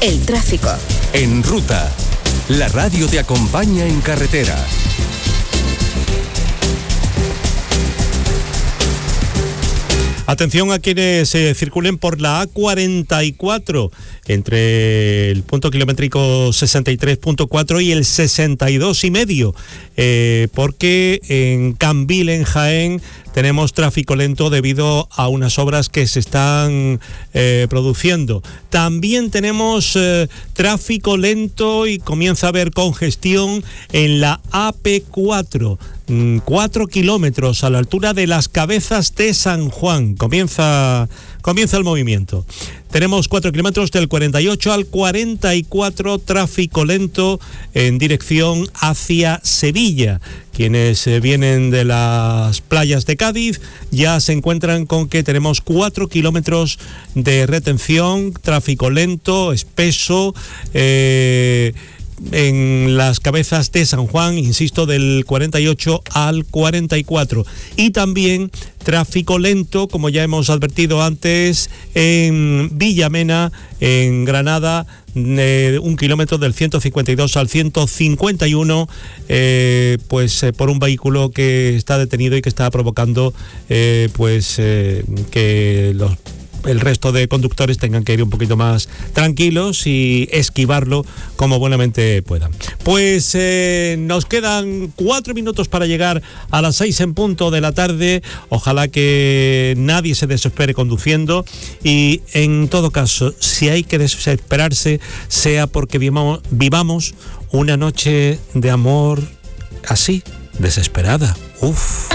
El tráfico. En Ruta, la radio te acompaña en carretera. Atención a quienes circulen por la A44 entre el punto kilométrico 63.4 y el 62,5, porque en Cambil, en Jaén, tenemos tráfico lento debido a unas obras que se están produciendo. También tenemos tráfico lento y comienza a haber congestión en la AP4. 4 kilómetros a la altura de Las Cabezas de San Juan. Comienza el movimiento. Tenemos 4 kilómetros del 48 al 44, tráfico lento en dirección hacia Sevilla. Quienes vienen de las playas de Cádiz ya se encuentran con que tenemos 4 kilómetros de retención, tráfico lento, espeso, en Las Cabezas de San Juan, insisto, del 48 al 44. Y también tráfico lento, como ya hemos advertido antes, en Villamena, en Granada, 1 kilómetro del 152 al 151, por un vehículo que está detenido y que está provocando que el resto de conductores tengan que ir un poquito más tranquilos y esquivarlo como buenamente puedan. Pues nos quedan 4 minutos para llegar a las 6 en punto de la tarde. Ojalá que nadie se desespere conduciendo y, en todo caso, si hay que desesperarse, sea porque vivamos una noche de amor así, desesperada.